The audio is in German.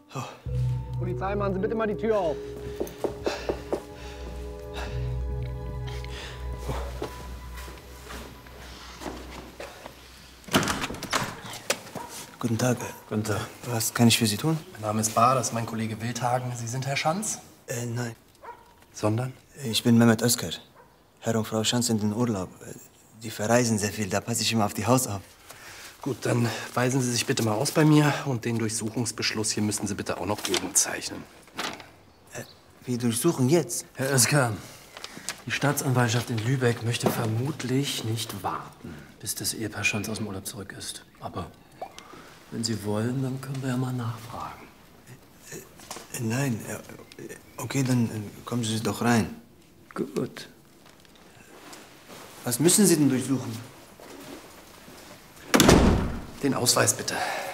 Oh. Polizei, machen Sie bitte mal die Tür auf. Guten Tag. Guten Tag. Was kann ich für Sie tun? Mein Name ist Bar, das ist mein Kollege Wildhagen. Sie sind Herr Schanz? Nein. Sondern? Ich bin Mehmet Özker. Herr und Frau Schanz sind in Urlaub. Die verreisen sehr viel, da passe ich immer auf die Haus auf. Gut, dann weisen Sie sich bitte mal aus bei mir und den Durchsuchungsbeschluss hier müssen Sie bitte auch noch gegenzeichnen. Wir durchsuchen jetzt. Herr Özkan, die Staatsanwaltschaft in Lübeck möchte vermutlich nicht warten, bis das Ehepaar Schanz aus dem Urlaub zurück ist. Aber wenn Sie wollen, dann können wir ja mal nachfragen. Nein. Okay, dann kommen Sie doch rein. Gut. Was müssen Sie denn durchsuchen? Den Ausweis bitte.